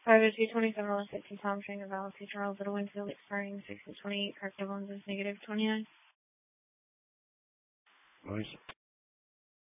502-27-150 Tom Shanger Valley, Charles Little Winfield, expiring 6-28, Kirk Evans is -29. Nice.